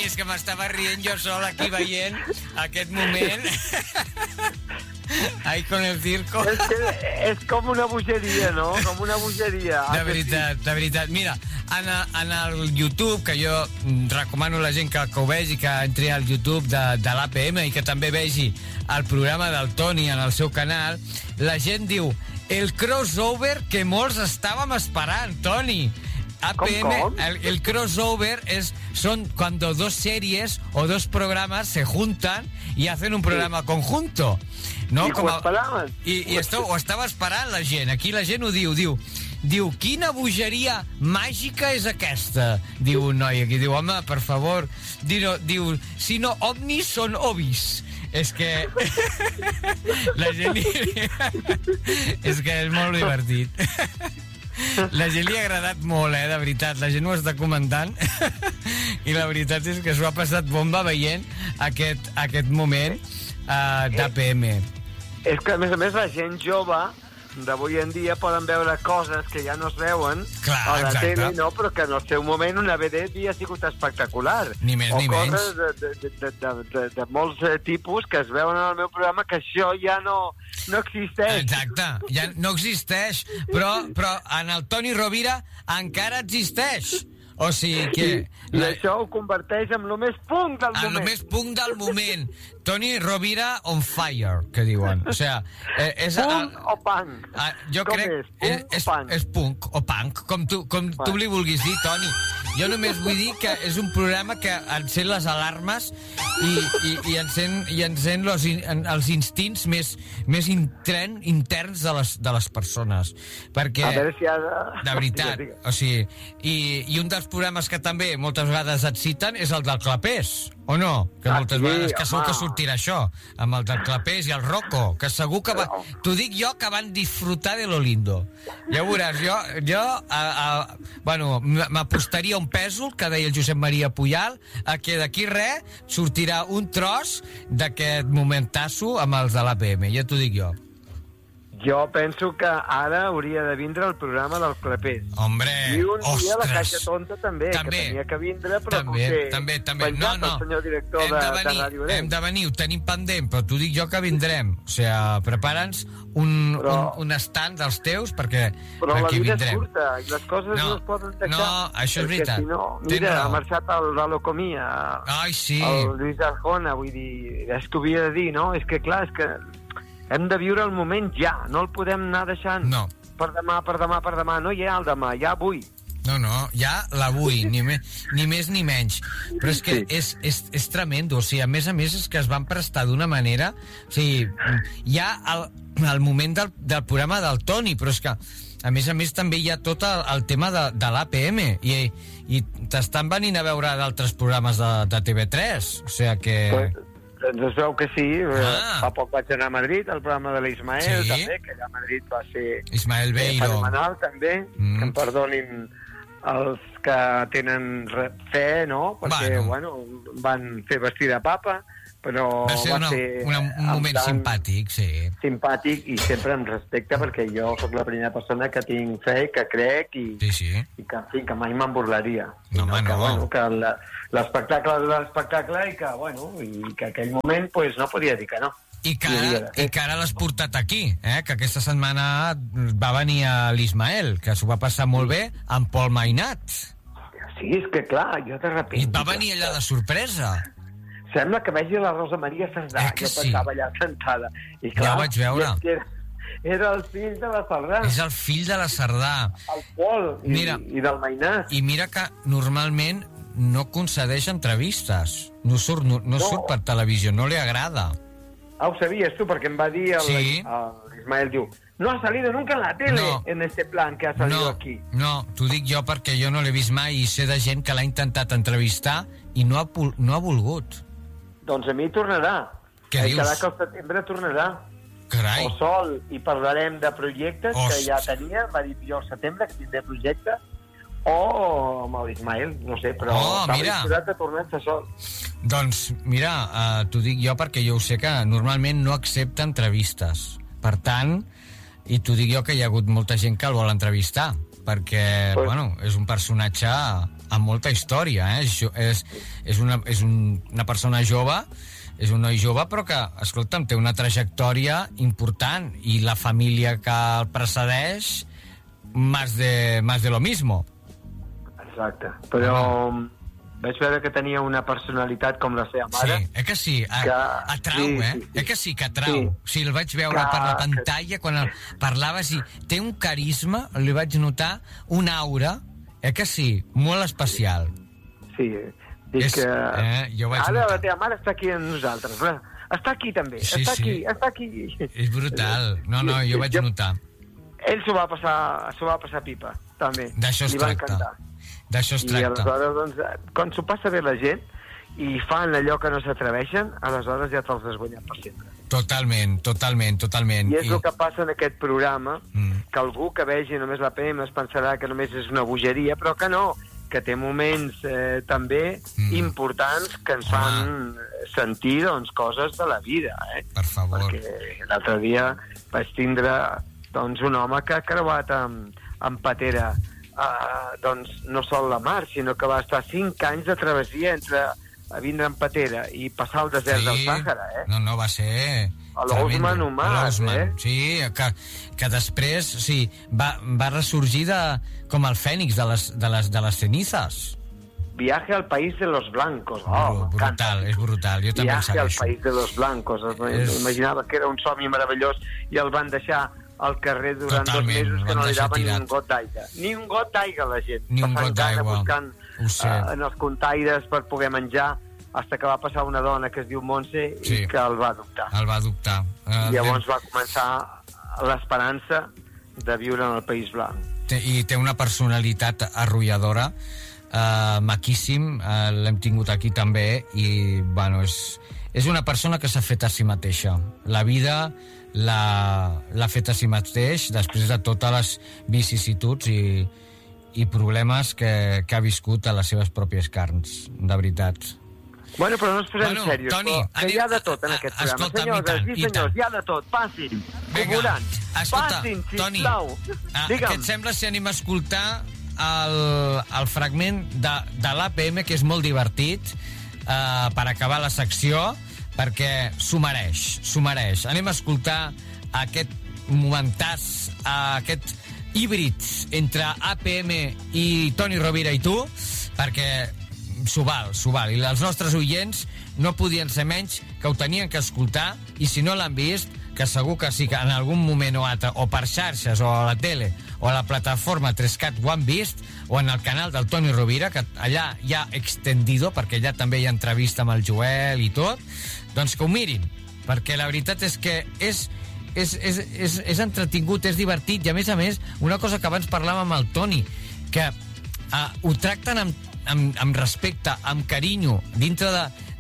és que m'estava rient jo sol aquí veient aquest moment. Ahí con el circo. És com una bogeria, no? Com una bogeria. De veritat. Mira, en el YouTube, que jo recomano a la gent que ho vegi, que entri al YouTube de l'APM i que també vegi el programa del Toni en el seu canal, la gent diu el crossover que molts estàvem esperant, Toni. APM, ¿Cómo? El crossover son cuando dos series o dos programas se juntan y hacen un programa conjunto, no? I ho esperaven. I ho estava esperant la gent. Aquí la gent ho diu, quina bogeria màgica és aquesta? Diu un noi aquí, diu, home, per favor, diu, si no ovnis són ovis. És que la gent és que és molt divertit. La gent li ha agradat molt, de veritat. La gent ho està comentant i la veritat és que s'ho ha passat bomba veient aquest moment d'APM. És que, a més, la gent jove d'avui en dia poden veure coses que ja no es veuen a la tele, no? Però que en el seu moment una vedet havia sigut espectacular. Ni més ni menys. O coses de molts tipus que es veuen en el meu programa que això ja no existeix. Exacte, ja no existeix, però en el Toni Rovira encara existeix. O sigui que... I això ho converteix en el més punk del moment. En el més punk del moment. Toni Rovira on fire, que diuen. O sigui, és... Punk o punk? Jo crec... És punk o punk, com tu li vulguis dir, Toni. Jo només vull dir que és un programa que encén les alarmes i encén els instints més interns de les persones. Perquè... A veure si ha de... De veritat, o sigui... I un dels programes que també moltes vegades et citen és el del Clapés, o no? Que moltes vegades que segur que sortirà això, amb el del Clapés i el Rocco, que segur que t'ho dic jo, que van disfrutar de lo lindo. Ja veuràs, jo bueno, m'apostaria un pèsol, que deia el Josep Maria Pujal, a que d'aquí res sortirà un tros d'aquest momentasso amb els de l'APM, ja t'ho dic jo. Jo penso que ara hauria de vindre el programa del Clapés. Hombre, i un dia ostres. la Caixa Tonta també, que tenia que vindre, però també. penjat el senyor director de Ràdio hem de venir, ho tenim pendent, però t'ho dic jo que vindrem. O sigui, prepara'ns un stand dels teus perquè però la vida vindrem. És curta i les coses no es poden deixar. No, això és veritat. Si no, mira, ha marxat el Lalo Comia, sí. El Lluís Arjona, vull dir, és que ho havia de dir, no? És que clar, és que hem de viure el moment ja, no el podem anar deixant per demà, no hi ha el demà, ja avui. No, ja l'avui, ni més ni menys. Però és que és tremendo, o sigui, a més és que es van prestar d'una manera, o sigui, hi ha el moment del programa del Toni, però és que a més també hi ha tot el tema de l'APM i t'estan venint a veure d'altres programes de TV3, o sigui que... Doncs es veu que sí. Fa poc vaig anar a Madrid, al programa de l'Ismael, també, que allà a Madrid va ser Ismael Beiro. Fenomenal, també. Que em perdonin els que tenen fe, no? Perquè, van fer vestir de papa, però va ser un moment simpàtic, sí. Simpàtic i sempre amb respecte, perquè jo sóc la primera persona que tinc fe, que crec i que, en fi, que mai me'n burlaria. Que l'espectacle és l'espectacle i que aquell moment no podia dir que no. I que ara l'has portat aquí, que aquesta setmana va venir a l'Ismael, que s'ho va passar molt bé amb Pol Mainat. Sí, és que clar, jo de repente... I va venir allà de sorpresa. Sembla que vegi la Rosa Maria Cerdà, que estava allà sentada. I clar, ja ho vaig veure. Era el fill de la Cerdà. És el fill de la Cerdà. El Pol i del Mainat. I mira que normalment no concedeix entrevistes. No surt per televisió, no li agrada. Ho sabies tu, perquè em va dir l'Ismael, diu, no ha salido nunca en la tele en este plan que ha salido aquí. No, t'ho dic jo perquè jo no l'he vist mai i sé de gent que l'ha intentat entrevistar i no ha volgut. Doncs a mi tornarà. Què dius? Cada que al setembre tornarà. Carai. O sol, i parlarem de projectes que ja tenia, va dir jo al setembre que tindré projecte, o amb l'Ismael, no sé, però estava disposat a tornar-se sol. Doncs mira, t'ho dic jo perquè jo ho sé que normalment no accepta entrevistes. Per tant, i t'ho dic jo que hi ha hagut molta gent que el vol entrevistar, perquè, és un personatge molta història, és una persona jove, és un noi jove, però que, escolta'm, té una trajectòria important, i la família que el precedeix, más de lo mismo. Exacte, però vaig veure que tenia una personalitat com la seva mare. Sí, que sí, atrau, sí. Que sí, que atrau. Sí, el vaig veure per la pantalla, quan parlava, sí, té un carisma, li vaig notar, una aura, que sí, molt especial. Sí, dic que... Ara la teva mare està aquí amb nosaltres, està aquí també, està aquí. És brutal, no, jo vaig notar. Ell s'ho va passar pipa, també. D'això es tracta. I aleshores, doncs, quan s'ho passa bé la gent i fan allò que no s'atreveixen, aleshores ja te'ls has guanyat per sempre. Totalment. I és el que passa en aquest programa, que algú que vegi només l'APM es pensarà que només és una bogeria, però que no, que té moments també importants que ens fan sentir, doncs, coses de la vida, Per favor. Perquè l'altre dia vaig tindre, doncs, un home que ha creuat amb patera doncs no sol la mar, sinó que va estar 5 anys de travessia entre vindre en patera i passar el desert del Sàhara, No, va ser... A l'Osman Humar, Sí, que després va ressorgir com el fènix de les cenizas. Viaje al país de los blancos. Brutal, és brutal. Jo també Viaje al país de los blancos. Imaginava que era un somni meravellós i el van deixar al carrer durant 2 mesos que no li daven ni un got d'aigua. Ni un got d'aigua, la gent. Ni un got d'aigua. Buscant en els contaires per poder menjar, fins que va passar una dona que es diu Montse i que el va adoptar. I llavors va començar l'esperança de viure en el País Blanc. I té una personalitat arrolladora, maquíssim, l'hem tingut aquí també, i bueno, és una persona que s'ha fet a si mateixa. La vida l'ha fet a si mateix després de totes les vicissituds i problemes que ha viscut a les seves pròpies carns, de veritat. Bueno, però no ens posem serios, Toni, que hi ha de tot en aquest programa. Escolta, senyors, hi ha de tot, passin, veuran, passin, sisplau. Què et sembla si anem a escoltar el fragment de l'APM, que és molt divertit, per acabar la secció, perquè s'ho mereix. Anem a escoltar aquest momentàs, aquest híbrid entre APM i Toni Rovira i tu, perquè s'ho val. I els nostres oients no podien ser menys, que ho tenien que escoltar, i si no l'han vist, que segur que sí que en algun moment o altre, o per xarxes, o a la tele, o a la plataforma 3CAT ho han vist, o en el canal del Toni Rovira, que allà hi ha extendido, perquè allà també hi ha entrevista amb el Joel i tot, doncs que ho mirin, perquè la veritat és que és entretingut, és divertit, i a més, una cosa que abans parlàvem amb el Toni, que ho tracten amb respecte, amb carinyo, dintre